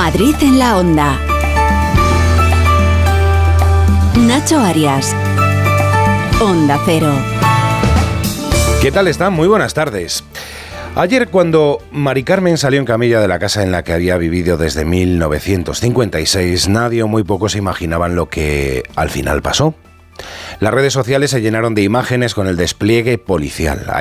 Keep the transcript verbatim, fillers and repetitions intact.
Madrid en la Onda. Nacho Arias. Onda Cero. ¿Qué tal están? Muy buenas tardes. Ayer, cuando Mari Carmen salió en camilla de la casa en la que había vivido desde mil novecientos cincuenta y seis, nadie o muy pocos imaginaban lo que al final pasó. Las redes sociales se llenaron de imágenes con el despliegue policial.